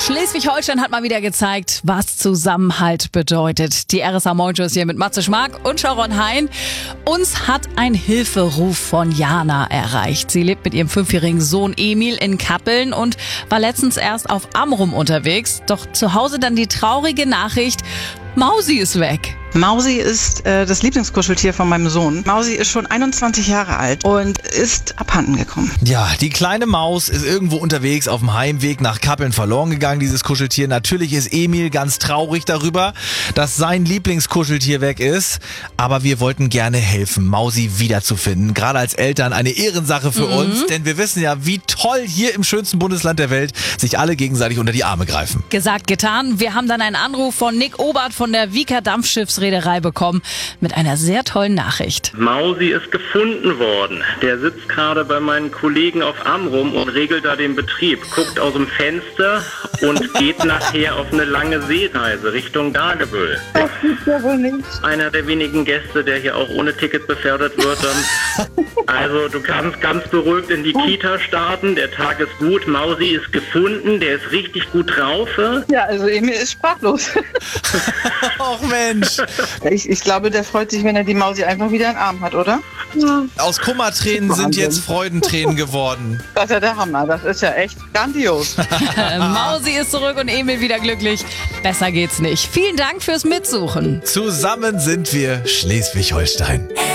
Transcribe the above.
Schleswig-Holstein hat mal wieder gezeigt, was Zusammenhalt bedeutet. Die RSA Mojo ist hier mit Matze Schmark und Sharon Hein. Uns hat ein Hilferuf von Jana erreicht. Sie lebt mit ihrem 5-jährigen Sohn Emil in Kappeln und war letztens erst auf Amrum unterwegs. Doch zu Hause dann die traurige Nachricht, Mausi ist weg. Mausi ist das Lieblingskuscheltier von meinem Sohn. Mausi ist schon 21 Jahre alt und ist abhanden gekommen. Ja, die kleine Maus ist irgendwo unterwegs auf dem Heimweg nach Kappeln verloren gegangen, dieses Kuscheltier. Natürlich ist Emil ganz traurig darüber, dass sein Lieblingskuscheltier weg ist. Aber wir wollten gerne helfen, Mausi wiederzufinden. Gerade als Eltern eine Ehrensache für uns. Denn wir wissen ja, wie toll hier im schönsten Bundesland der Welt sich alle gegenseitig unter die Arme greifen. Gesagt, getan. Wir haben dann einen Anruf von Nick Obert von der Wieker Dampfschiffsreederei bekommen mit einer sehr tollen Nachricht. Mausi ist gefunden worden. Der sitzt gerade bei meinen Kollegen auf Amrum und regelt da den Betrieb. Guckt aus dem Fenster und geht nachher auf eine lange Seereise Richtung Dagebüll. Das gibt's ja wohl nicht. Einer der wenigen Gäste, der hier auch ohne Ticket befördert wird. Also du kannst ganz beruhigt in die Kita starten. Der Tag ist gut. Mausi ist gefunden. Der ist richtig gut drauf. Ja, also Emil ist sprachlos. Och Mensch! Ich glaube, der freut sich, wenn er die Mausi einfach wieder in den Arm hat, oder? Ja. Aus Kummertränen sind jetzt Freudentränen geworden. Das ist ja der Hammer. Das ist ja echt grandios. Mausi ist zurück und Emil wieder glücklich. Besser geht's nicht. Vielen Dank fürs Mitsuchen. Zusammen sind wir Schleswig-Holstein.